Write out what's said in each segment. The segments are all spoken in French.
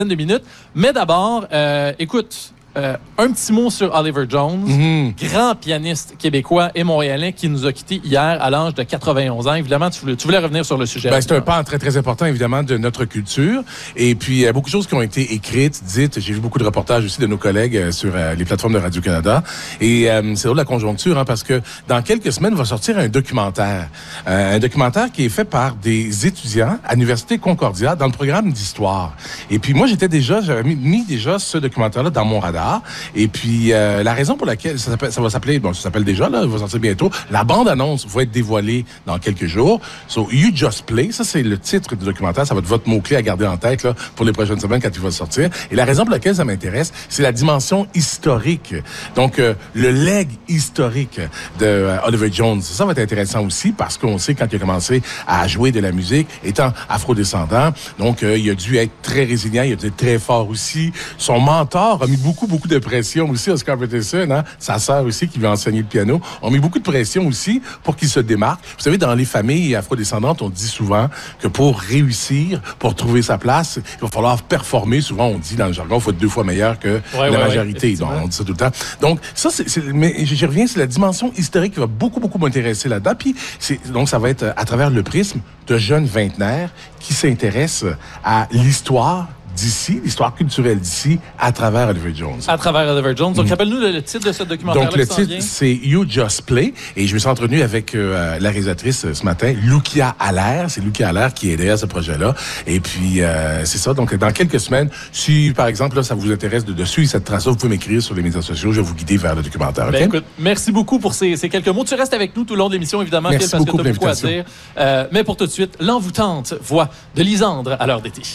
de minutes. Mais d'abord, écoute, un petit mot sur Oliver Jones, grand pianiste québécois et montréalais qui nous a quittés hier à l'âge de 91 ans. Évidemment, tu voulais revenir sur le sujet. C'est un pan très, très important, évidemment, de notre culture. Et puis, il y a beaucoup de choses qui ont été écrites, dites. J'ai vu beaucoup de reportages aussi de nos collègues sur les plateformes de Radio-Canada. Et c'est drôle la conjoncture, hein, parce que dans quelques semaines, va sortir un documentaire. Un documentaire qui est fait par des étudiants à l'Université Concordia dans le programme d'histoire. Et puis, moi, j'avais mis déjà ce documentaire-là dans mon radar. Et puis, la raison pour laquelle ça va s'appeler, ça s'appelle déjà, là, il va sortir bientôt. La bande-annonce va être dévoilée dans quelques jours. So, You Just Play, ça, c'est le titre du documentaire. Ça va être votre mot-clé à garder en tête, là, pour les prochaines semaines quand il va sortir. Et la raison pour laquelle ça m'intéresse, c'est la dimension historique. Donc, le legs historique de Oliver Jones. Ça va être intéressant aussi parce qu'on sait quand il a commencé à jouer de la musique, étant afrodescendant. Donc, il a dû être très résilient, il a dû être très fort aussi. Son mentor a mis beaucoup de pression aussi, Oscar Peterson, hein? Sa sœur aussi qui lui a enseigné le piano, ont mis beaucoup de pression aussi pour qu'il se démarque. Vous savez, dans les familles afrodescendantes, on dit souvent que pour réussir, pour trouver sa place, il va falloir performer. Souvent, on dit dans le jargon, il faut être 2 fois meilleur que la majorité. Donc, on dit ça tout le temps. Donc, ça, mais j'y reviens, c'est la dimension historique qui va beaucoup m'intéresser là-dedans. Puis, donc, ça va être à travers le prisme de jeunes vingtenaires qui s'intéressent à l'histoire d'ici, l'histoire culturelle d'ici, à travers Oliver Jones. À travers Oliver Jones. Donc, rappelle-nous le titre de ce documentaire. Donc, le titre, c'est You Just Play. Et je me suis entretenu avec la réalisatrice ce matin, Lucia Allaire. C'est Lucia Allaire qui est derrière ce projet-là. Et puis, c'est ça. Donc, dans quelques semaines, si, par exemple, là, ça vous intéresse de suivre cette trace-là, vous pouvez m'écrire sur les médias sociaux. Je vais vous guider vers le documentaire. Okay? Écoute, merci beaucoup pour ces quelques mots. Tu restes avec nous tout le long de l'émission, évidemment, merci parce beaucoup que tu as beaucoup à dire. Mais pour tout de suite, l'envoûtante voix de Lisandre à l'heure d'été.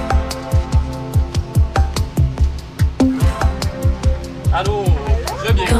Allô, je viens.